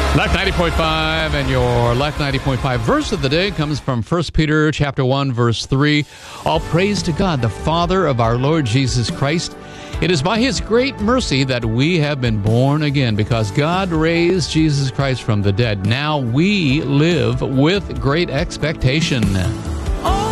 Life 90.5, and your Life 90.5 verse of the day comes from 1 Peter chapter 1, verse 3. All praise to God, the Father of our Lord Jesus Christ. It is by His great mercy that we have been born again, because God raised Jesus Christ from the dead. Now we live with great expectation.